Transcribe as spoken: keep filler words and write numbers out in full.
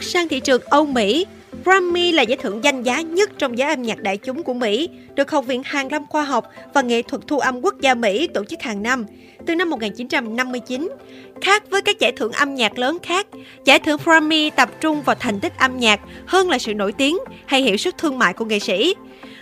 bước sang thị trường Âu Mỹ, Grammy là giải thưởng danh giá nhất trong giới âm nhạc đại chúng của Mỹ, được Học viện Hàn lâm Khoa học và Nghệ thuật Thu âm Quốc gia Mỹ tổ chức hàng năm, từ năm một nghìn chín trăm năm mươi chín. Khác với các giải thưởng âm nhạc lớn khác, giải thưởng Grammy tập trung vào thành tích âm nhạc hơn là sự nổi tiếng hay hiệu suất thương mại của nghệ sĩ.